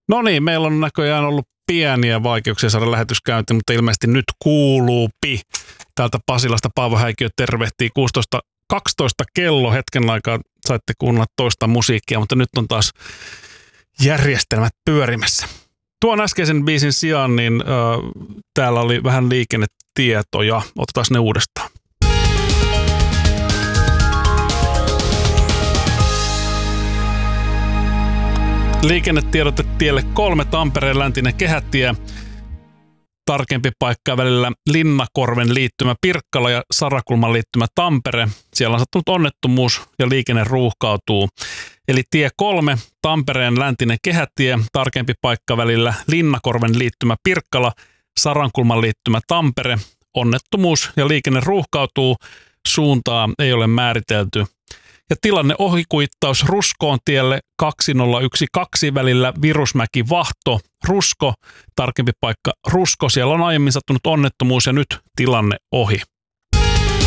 No niin, meillä on näköjään ollut pieniä vaikeuksia saada lähetyskäyntiin, mutta ilmeisesti nyt kuuluupi. Täältä Pasilasta Paavo Häikiö tervehtii 16.12 kello. Hetken aikaa saitte kuunnella toista musiikkia, mutta nyt on taas järjestelmät pyörimässä. Tuon äskeisen biisin sijaan, niin täällä oli vähän liikennetietoja. Otetaan ne uudestaan. Liikennetiedote tielle 3 Tampereen läntinen kehätie. Tarkempi paikka välillä Linnakorven liittymä Pirkkala ja Sarakulman liittymä Tampere. Siellä on sattunut onnettomuus ja liikenne ruuhkautuu. Eli tie 3 Tampereen läntinen kehätie. Tarkempi paikka välillä Linnakorven liittymä Pirkkala, Sarankulman liittymä Tampere. Onnettomuus ja liikenne ruuhkautuu. Suuntaa ei ole määritelty. Ja tilanne ohikuittaus Ruskoon tielle 2012 välillä Virusmäki-Vahto, Rusko, tarkempi paikka Rusko. Siellä on aiemmin sattunut onnettomuus ja nyt tilanne ohi.